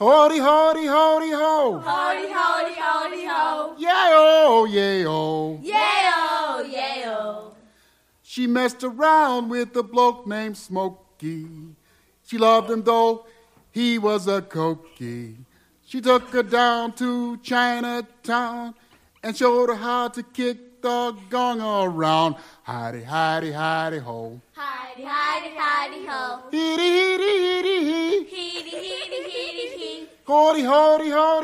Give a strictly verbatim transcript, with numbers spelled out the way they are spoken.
Howdy, howdy, howdy, ho. Howdy, howdy, howdy, ho. Yeah-oh, yeah-oh. Yeah-oh, yeah-oh. She messed around with a bloke named Smokey. She loved him though he was a cokey. She took her down to Chinatown and showed her how to kick the gong around. Hidey, hidey, hidey, ho. Hidey, hidey, hidey, ho. Heedy, heedy, heedy, hee. Heedy, heedy, heedy, hee. Howdy, howdy, howdy.